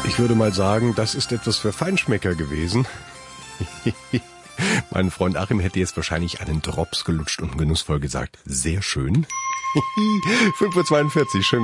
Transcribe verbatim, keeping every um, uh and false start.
Ich würde mal sagen, das ist etwas für Feinschmecker gewesen. Mein Freund Achim hätte jetzt wahrscheinlich einen Drops gelutscht und genussvoll gesagt, sehr schön. fünf Uhr zweiundvierzig, schön.